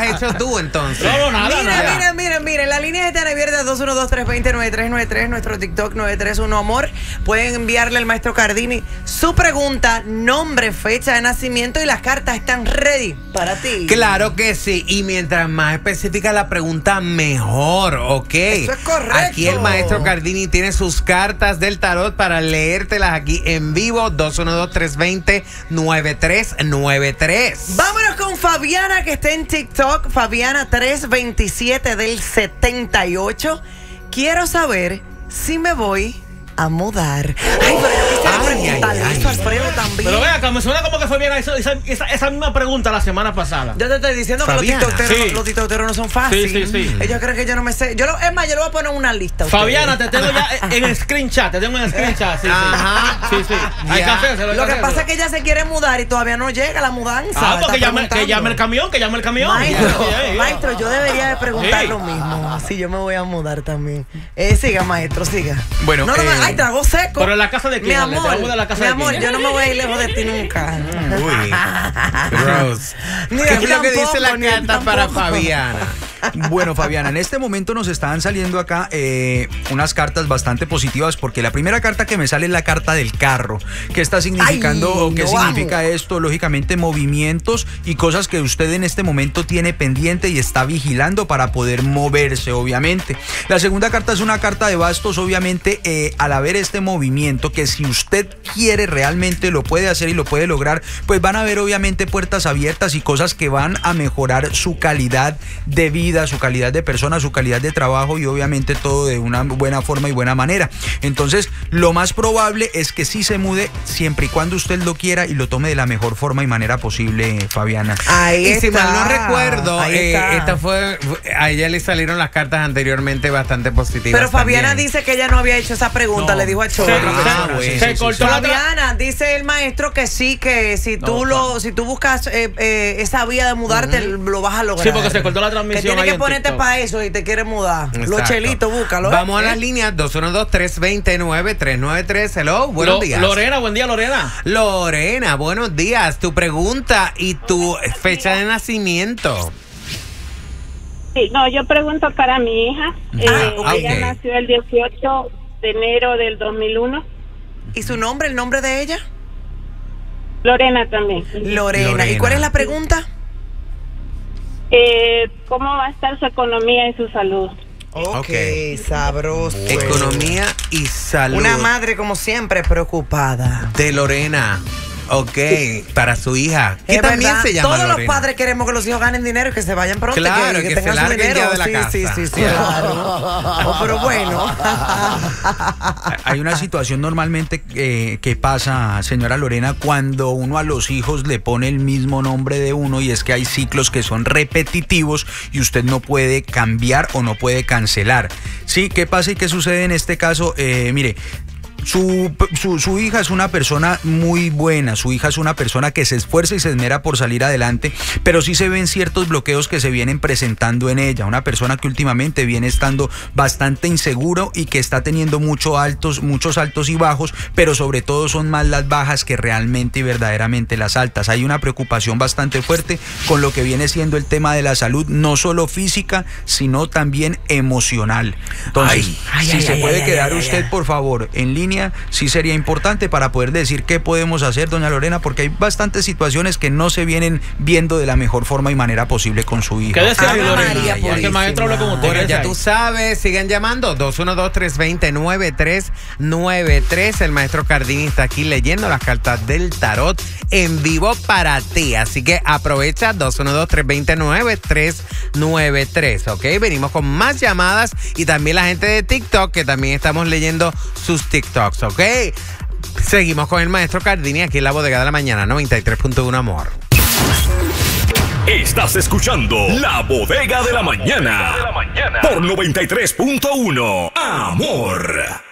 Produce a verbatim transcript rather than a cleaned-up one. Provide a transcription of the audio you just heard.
has hecho tú entonces? No, no, nada, Miren, nada. miren, miren, miren. La línea está abierta dos uno dos, tres dos cero, nueve tres nueve tres. Nuestro TikTok nueve tres uno Amor. Pueden enviarle al maestro Cardini su pregunta, nombre, fecha de nacimiento y las cartas están ready para ti. Claro que sí. Y mientras más específica la pregunta, mejor, ¿ok? Eso es correcto. Aquí el maestro Cardini tiene sus cartas del tarot para leértelas aquí en vivo. dos uno dos, tres dos cero, nueve tres nueve tres. Vámonos con Fabiana, que está en TikTok. Fabiana tres veintisiete del setenta y ocho. Quiero saber si me voy a mudar. Ay, pero yo quisiera Ay, preguntarle ay, eso a ay. Alfredo también. Pero vea, acá me suena como que fue bien esa, esa, esa, esa misma pregunta la semana pasada. Yo te estoy diciendo Fabiana. que los tiktokeros, Sí. los tiktokeros no son fáciles. Sí, sí, sí. Ellos creen que yo no me sé. Yo lo, es más, yo le voy a poner una lista. a ustedes. Fabiana, te tengo ya en el screenshot, te tengo en el screenshot. Sí, sí. Ajá. Sí, sí. Hay Ya. que hacérselo, hay Lo que hacérselo. pasa es que ella se quiere mudar y todavía no llega la mudanza. Ah, Está porque llame, que preguntando. llame el camión, que llame el camión. Maestro, Sí, sí, sí. maestro, yo debería de preguntar Sí. lo mismo. Si yo me voy a mudar también. Eh, siga, maestro, siga. Bueno, no, no, me- eh, ay, trago seco. Pero en la casa de quién, Mi Ale? ¿Te amor, vas a mudar a la casa mi de amor, quién? yo no me voy a ir lejos de ti nunca. Uy. Rose. Ni de ¿Qué ti es lo que dice tampoco, la ni de ti carta para tampoco. Fabiana? Bueno, Fabiana, en este momento nos están saliendo acá eh, unas cartas bastante positivas porque la primera carta que me sale es la carta del carro. ¿Qué está significando Ay, o qué lo significa amo. esto? Lógicamente movimientos y cosas que usted en este momento tiene pendiente y está vigilando para poder moverse, obviamente. La segunda carta es una carta de bastos, obviamente, eh, al haber este movimiento que si usted quiere realmente lo puede hacer y lo puede lograr, pues van a haber obviamente puertas abiertas y cosas que van a mejorar su calidad de vida, su calidad de persona, su calidad de trabajo y obviamente todo de una buena forma y buena manera. Entonces, lo más probable es que sí se mude siempre y cuando usted lo quiera y lo tome de la mejor forma y manera posible, Fabiana. Ahí Y está. si mal no recuerdo, Ahí eh, está. esta fue, a ella le salieron las cartas anteriormente bastante positivas. Pero Fabiana también. dice que ella no había hecho esa pregunta, No. le dijo a Se, Cholo. Ah, se- bueno. se Sí, sí, cortó la tra- Fabiana, dice el maestro que sí, que si tú No, lo, si tú buscas eh, eh, esa vía de mudarte, lo vas a lograr. Sí, porque se cortó la transmisión Que tienes ahí que en ponerte TikTok. para eso y te quieres mudar. Los Exacto. chelitos, búscalo. Vamos a ¿eh? las líneas dos uno dos, tres dos cero, nueve tres nueve tres. Hello, buenos Lo- días. Lorena, buen día, Lorena. Lorena, buenos días. Tu pregunta y tu fecha de nacimiento. Sí, no, yo pregunto para mi hija. Eh, Ah, ella ok. nació el dieciocho de enero del dos mil uno. ¿Y su nombre, el nombre de ella? Lorena también. Lorena. Lorena. ¿Y cuál es la pregunta? Eh, ¿Cómo va a estar su economía y su salud? Ok, Ok. sabroso. Economía y salud. Una madre, como siempre, preocupada. de Lorena. Ok, para su hija. Que Es también verdad, se llama todos Lorena. los padres queremos que los hijos ganen dinero y que se vayan pronto. Claro, que, que se tengan su larguen dinero. ya de la sí, casa. sí, sí, sí, claro. Oh, pero bueno. Hay una situación normalmente eh, que pasa, señora Lorena, cuando uno a los hijos le pone el mismo nombre de uno y es que hay ciclos que son repetitivos y usted no puede cambiar o no puede cancelar. Sí, ¿qué pasa y qué sucede en este caso? Eh, mire, Su, su, su hija es una persona muy buena, su hija es una persona que se esfuerza y se esmera por salir adelante, pero sí se ven ciertos bloqueos que se vienen presentando en ella, una persona que últimamente viene estando bastante inseguro y que está teniendo mucho altos, muchos altos y bajos, pero sobre todo son más las bajas que realmente y verdaderamente las altas. Hay una preocupación bastante fuerte con lo que viene siendo el tema de la salud, no solo física, sino también emocional. Entonces, Ay, ay, si ay, se ay, puede ay, quedar ay, usted, ay. por favor, en línea, sí sería importante para poder decir qué podemos hacer, doña Lorena, porque hay bastantes situaciones que no se vienen viendo de la mejor forma y manera posible con su hija. ¿Qué decía Ave Lorena? María Ya que el maestro habló con usted. Bueno, ¿qué ya decía tú ahí? sabes, sigan llamando dos uno dos, tres dos cero, nueve tres nueve tres. El maestro Cardini está aquí leyendo las cartas del tarot en vivo para ti. Así que aprovecha dos uno dos, tres dos cero, nueve tres nueve tres. Ok, venimos con más llamadas y también la gente de TikTok, que también estamos leyendo sus TikToks. Ok, seguimos con el maestro Cardini aquí en la bodega de la mañana, noventa y tres punto uno Amor. Estás escuchando La Bodega de la Mañana por noventa y tres punto uno Amor.